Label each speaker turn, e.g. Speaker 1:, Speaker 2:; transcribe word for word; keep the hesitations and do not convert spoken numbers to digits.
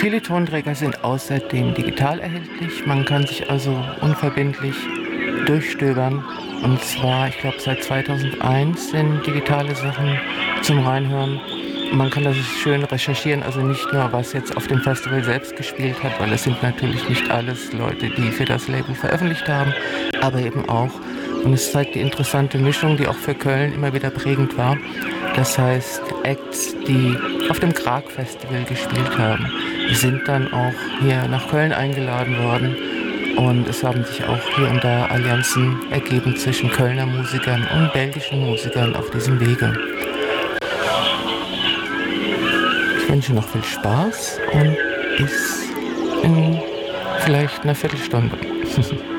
Speaker 1: Viele Tonträger sind außerdem digital erhältlich. Man kann sich also unverbindlich durchstöbern. Und zwar, ich glaube, seit zweitausendeins sind digitale Sachen zum Reinhören. Man kann das schön recherchieren, also nicht nur, was jetzt auf dem Festival selbst gespielt hat, weil es sind natürlich nicht alles Leute, die für das Label veröffentlicht haben, aber eben auch, und es zeigt die interessante Mischung, die auch für Köln immer wieder prägend war. Das heißt, Acts, die auf dem Krag-Festival gespielt haben, sind dann auch hier nach Köln eingeladen worden. Und es haben sich auch hier und da Allianzen ergeben zwischen Kölner Musikern und belgischen Musikern auf diesem Wege. Ich wünsche noch viel Spaß und bis in vielleicht einer Viertelstunde.